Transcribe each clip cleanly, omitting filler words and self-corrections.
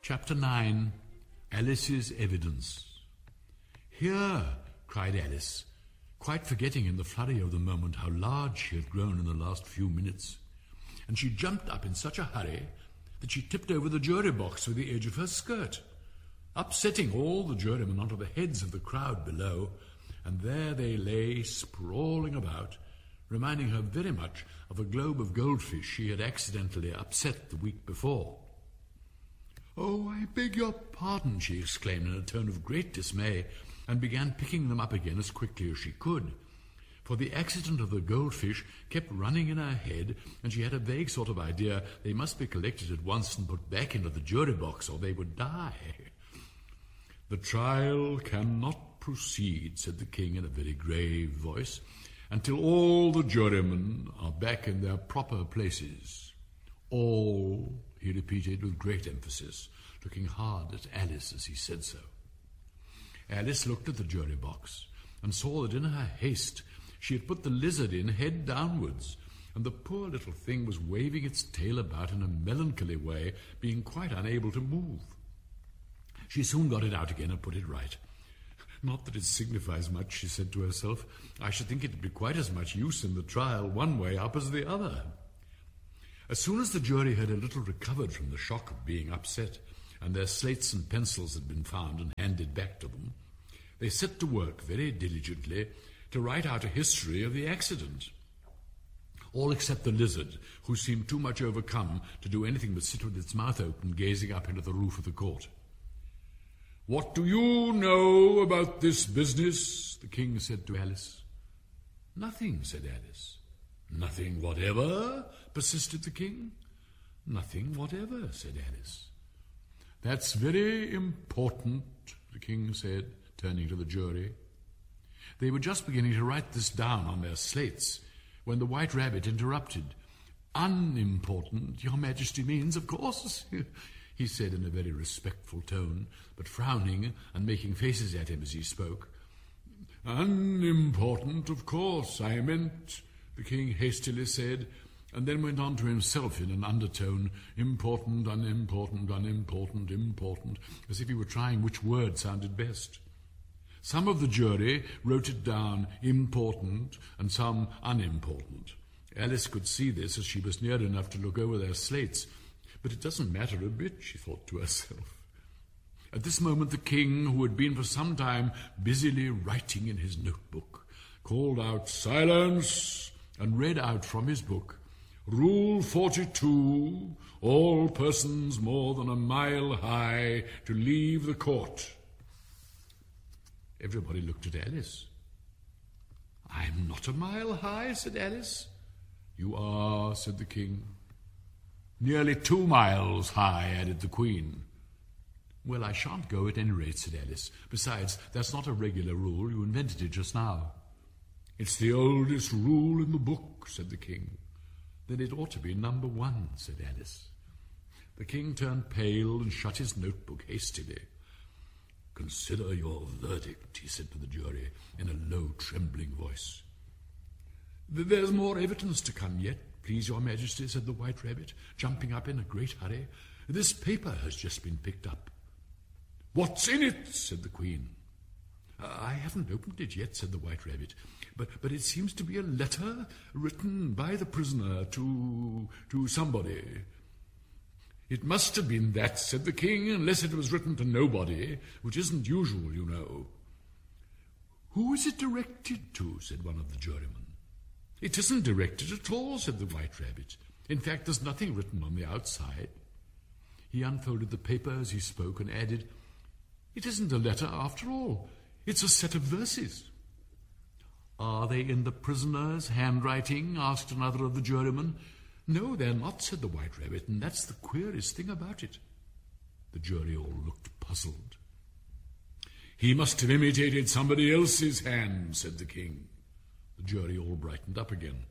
Chapter 9. Alice's Evidence. "Here!" cried Alice, quite forgetting in the flurry of the moment how large she had grown in the last few minutes. And she jumped up in such a hurry that she tipped over the jury box with the edge of her skirt, upsetting all the jurymen onto the heads of the crowd below, and there they lay sprawling about, reminding her very much of a globe of goldfish she had accidentally upset the week before. "Oh, I beg your pardon," she exclaimed in a tone of great dismay, and began picking them up again as quickly as she could. For the accident of the goldfish kept running in her head, and she had a vague sort of idea they must be collected at once and put back into the jury box, or they would die. "The trial cannot proceed," said the king in a very grave voice, "until all the jurymen are back in their proper places. All," he repeated with great emphasis, looking hard at Alice as he said so. Alice looked at the jury box and saw that in her haste she had put the lizard in head downwards, and the poor little thing was waving its tail about in a melancholy way, being quite unable to move. She soon got it out again and put it right. "Not that it signifies much," she said to herself. "I should think it'd be quite as much use in the trial one way up as the other." As soon as the jury had a little recovered from the shock of being upset, and their slates and pencils had been found and handed back to them, they set to work very diligently to write out a history of the accident. All except the lizard, who seemed too much overcome to do anything but sit with its mouth open, gazing up into the roof of the court. "What do you know about this business?" the king said to Alice. "Nothing," said Alice. "Nothing whatever?" persisted the king. "Nothing whatever," said Alice. "That's very important," the king said, turning to the jury. They were just beginning to write this down on their slates when the White Rabbit interrupted. "Unimportant, your majesty means, of course," he said in a very respectful tone, but frowning and making faces at him as he spoke. "Unimportant, of course, I meant," the king hastily said, and then went on to himself in an undertone, "important, unimportant, unimportant, important," as if he were trying which word sounded best. Some of the jury wrote it down important and some unimportant. Alice could see this as she was near enough to look over their slates, but it doesn't matter a bit, she thought to herself. At this moment the king, who had been for some time busily writing in his notebook, called out, "Silence!" and read out from his book, "Rule 42, all persons more than a mile high to leave the court." Everybody looked at Alice. "I'm not a mile high," said Alice. "You are," said the king. "Nearly 2 miles high," added the queen. "Well, I shan't go at any rate," said Alice. "Besides, that's not a regular rule. You invented it just now." "It's the oldest rule in the book," said the king. "Then it ought to be number 1, said Alice. The king turned pale and shut his notebook hastily. "Consider your verdict," he said to the jury in a low, trembling voice. "There's more evidence to come yet, please your majesty," said the White Rabbit, jumping up in a great hurry. "This paper has just been picked up." "What's in it?" said the queen. "I haven't opened it yet," said the White Rabbit, but it seems to be a letter written by the prisoner to somebody." "It must have been that," said the king, "unless it was written to nobody, which isn't usual, you know." "Who is it directed to?" said one of the jurymen. "It isn't directed at all," said the White Rabbit. "In fact, there's nothing written on the outside." He unfolded the paper as he spoke and added, "It isn't a letter after all. It's a set of verses." "Are they in the prisoner's handwriting?" asked another of the jurymen. "No, they're not," said the White Rabbit, "and that's the queerest thing about it." The jury all looked puzzled. "He must have imitated somebody else's hand," said the king. The jury all brightened up again.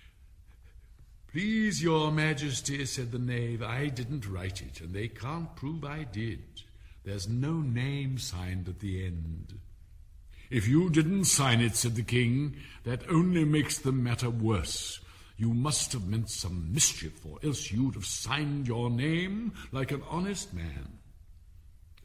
"Please your majesty," said the knave, "I didn't write it, and they can't prove I did. There's no name signed at the end." "If you didn't sign it," said the king, "that only makes the matter worse. You must have meant some mischief, or else you'd have signed your name like an honest man."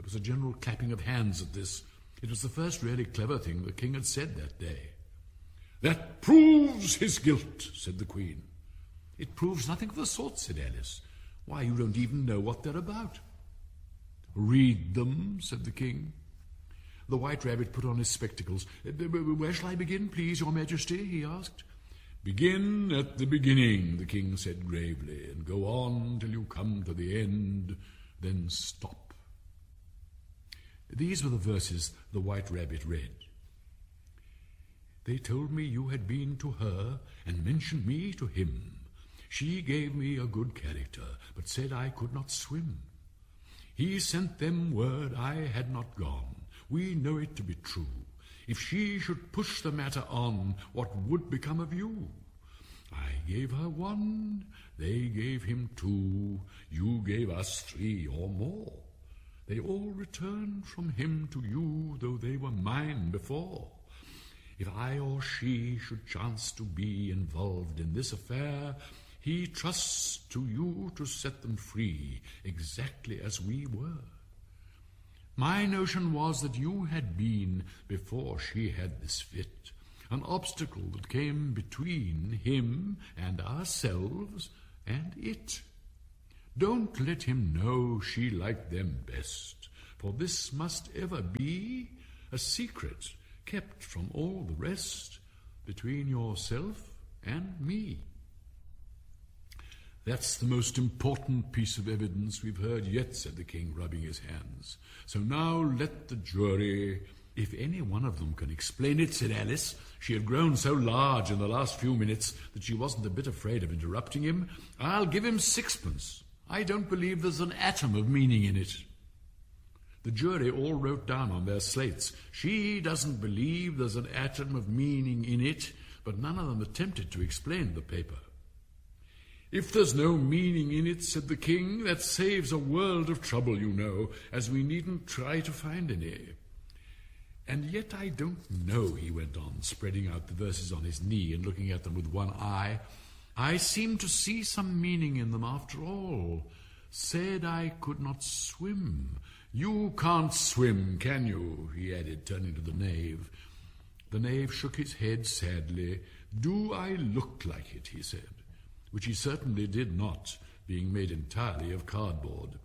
was a general clapping of hands at this. It was the first really clever thing the king had said that day. "That proves his guilt," said the Queen. "It proves nothing of the sort," said Alice. "Why, you don't even know what they're about." "Read them," said the king. The White Rabbit put on his spectacles. "Where shall I begin, please, Your Majesty?" he asked. "Begin at the beginning," the king said gravely, "and go on till you come to the end, then stop." These were the verses the White Rabbit read. "They told me you had been to her and mentioned me to him. She gave me a good character, but said I could not swim. He sent them word I had not gone. We know it to be true. If she should push the matter on, what would become of you? I gave her 1, they gave him 2, you gave us 3 or more. They all returned from him to you, though they were mine before. If I or she should chance to be involved in this affair, he trusts to you to set them free, exactly as we were. My notion was that you had been, before she had this fit, an obstacle that came between him and ourselves and it. Don't let him know she liked them best, for this must ever be a secret kept from all the rest between yourself and me. That's the most important piece of evidence we've heard yet," said the king, rubbing his hands. "So now let the jury—" "If any one of them can explain it," said Alice. She had grown so large in the last few minutes that she wasn't a bit afraid of interrupting him. "I'll give him 6pence. I don't believe there's an atom of meaning in it." The jury all wrote down on their slates, "She doesn't believe there's an atom of meaning in it," but none of them attempted to explain the paper. "If there's no meaning in it," said the king, "that saves a world of trouble, you know, as we needn't try to find any. And yet I don't know," he went on, spreading out the verses on his knee and looking at them with one eye. "I seem to see some meaning in them after all. Said I could not swim. You can't swim, can you?" he added, turning to the knave. The knave shook his head sadly. "Do I look like it?" he said, which he certainly did not, being made entirely of cardboard.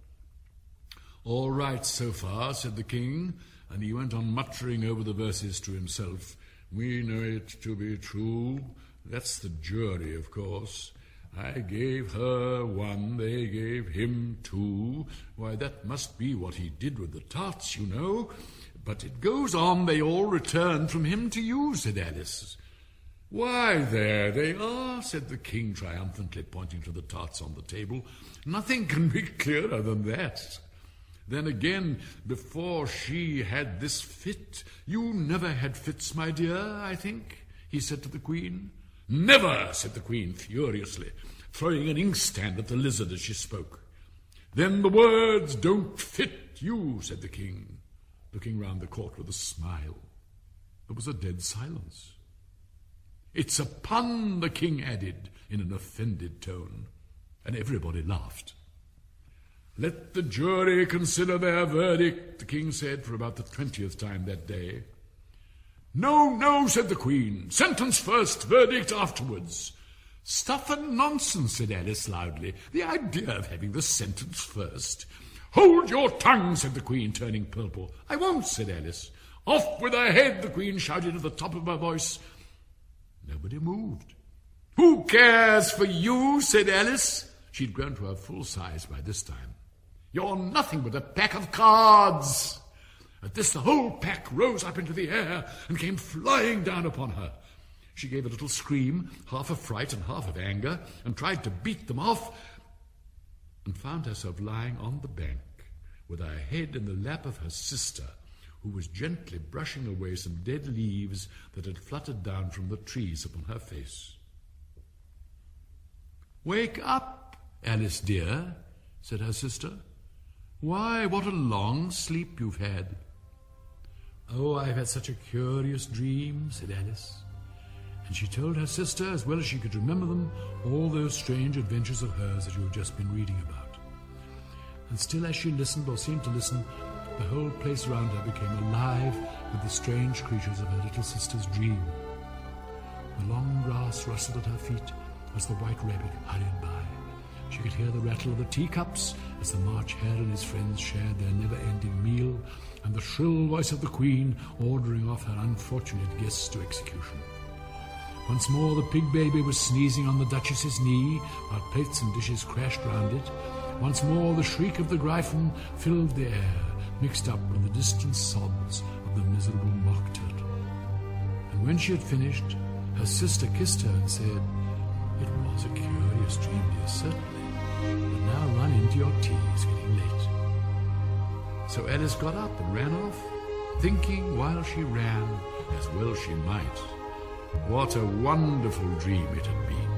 "All right so far," said the king, and he went on muttering over the verses to himself. "We know it to be true. That's the jury, of course. I gave her 1, they gave him 2. Why, that must be what he did with the tarts, you know. But it goes on, they all returned from him to you," said Alice. "Why, there they are," said the king triumphantly, pointing to the tarts on the table. "Nothing can be clearer than that. Then again, before she had this fit, you never had fits, my dear, I think," he said to the Queen. "Never," said the Queen furiously, throwing an inkstand at the lizard as she spoke. "Then the words don't fit you," said the king, looking round the court with a smile. There was a dead silence. "It's a pun," the king added in an offended tone, and everybody laughed. "Let the jury consider their verdict," the king said for about the 20th time that day. "No, no," said the Queen. "Sentence first, verdict afterwards." "Stuff and nonsense," said Alice loudly. "The idea of having the sentence first." "Hold your tongue," said the Queen, turning purple. "I won't," said Alice. "Off with her head," the Queen shouted at the top of her voice. Nobody moved. "Who cares for you?" said Alice. She'd grown to her full size by this time. "You're nothing but a pack of cards." At this, the whole pack rose up into the air and came flying down upon her. She gave a little scream, half of fright and half of anger, and tried to beat them off, and found herself lying on the bank with her head in the lap of her sister, who was gently brushing away some dead leaves that had fluttered down from the trees upon her face. "Wake up, Alice dear," said her sister. "Why, what a long sleep you've had." "Oh, I've had such a curious dream," said Alice. And she told her sister, as well as she could remember them, all those strange adventures of hers that you have just been reading about. And still as she listened, or seemed to listen, The whole place round her became alive with the strange creatures of her little sister's dream. The long grass rustled at her feet as the white rabbit hurried by. She could hear the rattle of the teacups as the March Hare and his friends shared their never-ending meal, and the shrill voice of the Queen ordering off her unfortunate guests to execution. Once more the pig baby was sneezing on the Duchess's knee, while plates and dishes crashed round it. Once more the shriek of the Gryphon filled the air, mixed up with the distant sobs of the miserable mock turtle. And when she had finished, her sister kissed her and said, "It was a curious dream, dear, certainly, but now run into your tea, it's getting late." So Alice got up and ran off, thinking while she ran, as well she might, what a wonderful dream it had been.